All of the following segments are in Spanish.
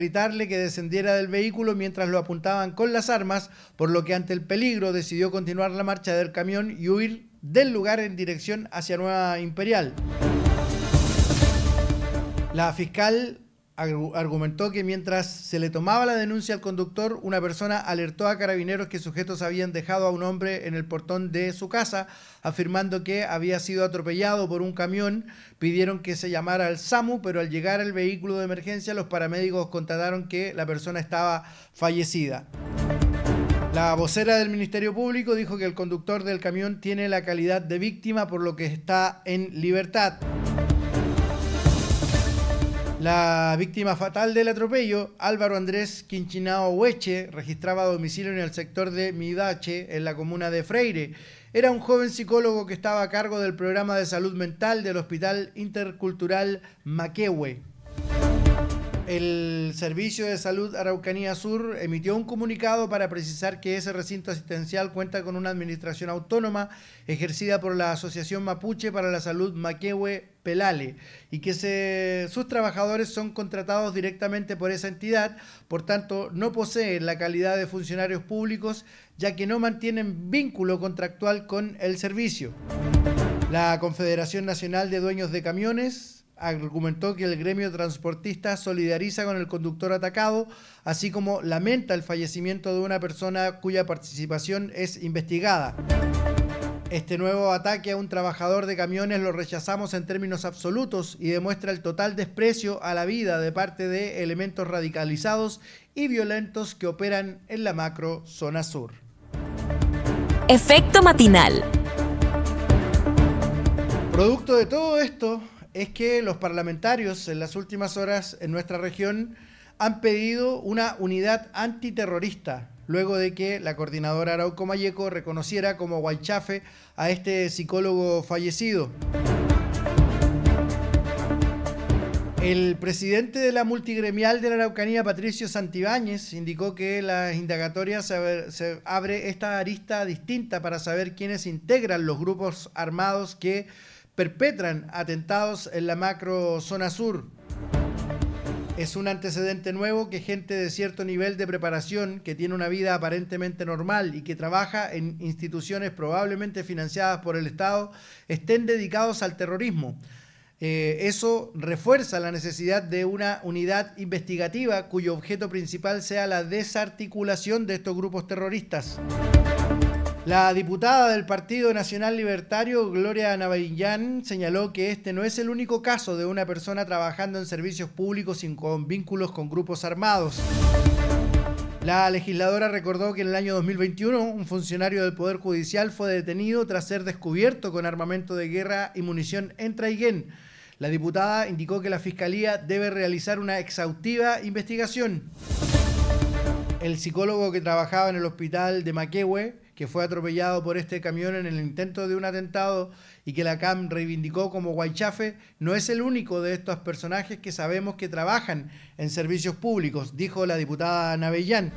gritarle que descendiera del vehículo mientras lo apuntaban con las armas, por lo que ante el peligro decidió continuar la marcha del camión y huir del lugar en dirección hacia Nueva Imperial. La fiscal argumentó que mientras se le tomaba la denuncia al conductor, una persona alertó a carabineros que sujetos habían dejado a un hombre en el portón de su casa, afirmando que había sido atropellado por un camión. Pidieron que se llamara al SAMU, pero al llegar al vehículo de emergencia, los paramédicos constataron que la persona estaba fallecida. La vocera del Ministerio Público dijo que el conductor del camión tiene la calidad de víctima, por lo que está en libertad. La víctima fatal del atropello, Álvaro Andrés Quinchinao Hueche, registraba domicilio en el sector de Midache, en la comuna de Freire. Era un joven psicólogo que estaba a cargo del programa de salud mental del Hospital Intercultural Maquehue. El Servicio de Salud Araucanía Sur emitió un comunicado para precisar que ese recinto asistencial cuenta con una administración autónoma ejercida por la Asociación Mapuche para la Salud Maquehue Pelale y que sus trabajadores son contratados directamente por esa entidad, por tanto no poseen la calidad de funcionarios públicos, ya que no mantienen vínculo contractual con el servicio. La Confederación Nacional de Dueños de Camiones argumentó que el gremio transportista solidariza con el conductor atacado, así como lamenta el fallecimiento de una persona cuya participación es investigada. Este nuevo ataque a un trabajador de camiones lo rechazamos en términos absolutos y demuestra el total desprecio a la vida de parte de elementos radicalizados y violentos que operan en la macro zona sur. Efecto matinal. Producto de todo esto es que los parlamentarios en las últimas horas en nuestra región han pedido una unidad antiterrorista, luego de que la coordinadora Arauco Mayeco reconociera como guaychafe a este psicólogo fallecido. El presidente de la multigremial de la Araucanía, Patricio Santibáñez, indicó que las indagatorias se abre esta arista distinta para saber quiénes integran los grupos armados que perpetran atentados en la macro zona sur. Es un antecedente nuevo que gente de cierto nivel de preparación, que tiene una vida aparentemente normal y que trabaja en instituciones probablemente financiadas por el Estado, estén dedicados al terrorismo. Eso refuerza la necesidad de una unidad investigativa cuyo objeto principal sea la desarticulación de estos grupos terroristas. La diputada del Partido Nacional Libertario, Gloria Navillán, señaló que este no es el único caso de una persona trabajando en servicios públicos y con vínculos con grupos armados. La legisladora recordó que en el año 2021 un funcionario del Poder Judicial fue detenido tras ser descubierto con armamento de guerra y munición en Traiguén. La diputada indicó que la Fiscalía debe realizar una exhaustiva investigación. El psicólogo que trabajaba en el hospital de Maquehue, que fue atropellado por este camión en el intento de un atentado y que la CAM reivindicó como guaychafe, no es el único de estos personajes que sabemos que trabajan en servicios públicos, dijo la diputada Navellán.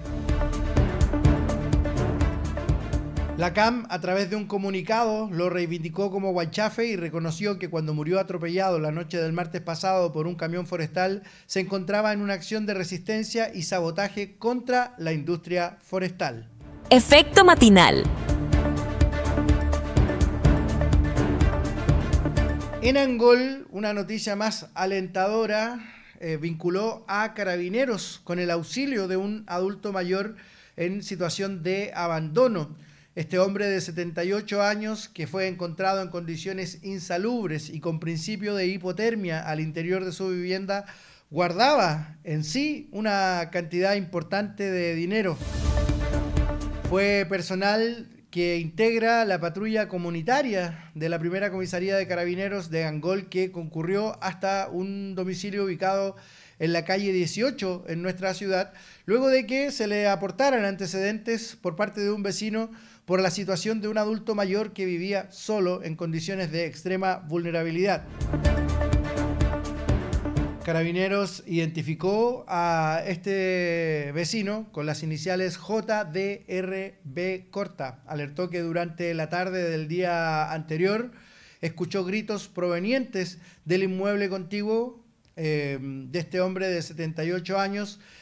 La CAM, a través de un comunicado, lo reivindicó como guaychafe y reconoció que cuando murió atropellado la noche del martes pasado por un camión forestal, se encontraba en una acción de resistencia y sabotaje contra la industria forestal. Efecto matinal. En Angol, una noticia más alentadora vinculó a carabineros con el auxilio de un adulto mayor en situación de abandono. Este hombre de 78 años, que fue encontrado en condiciones insalubres y con principio de hipotermia al interior de su vivienda, guardaba en sí una cantidad importante de dinero. Fue personal que integra la patrulla comunitaria de la primera comisaría de carabineros de Angol, que concurrió hasta un domicilio ubicado en la calle 18 en nuestra ciudad, luego de que se le aportaran antecedentes por parte de un vecino por la situación de un adulto mayor que vivía solo en condiciones de extrema vulnerabilidad. Carabineros identificó a este vecino con las iniciales JDRB corta. Alertó que durante la tarde del día anterior escuchó gritos provenientes del inmueble contiguo de este hombre de 78 años,